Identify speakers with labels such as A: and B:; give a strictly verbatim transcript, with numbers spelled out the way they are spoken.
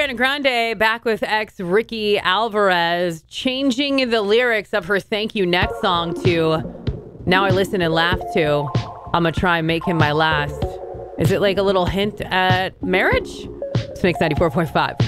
A: Ariana Grande back with ex Ricky Alvarez, changing the lyrics of her Thank You Next song to Now I Listen and Laugh to I'm gonna try and make him my last. Is it like a little hint at marriage? It's Mix ninety-four point five.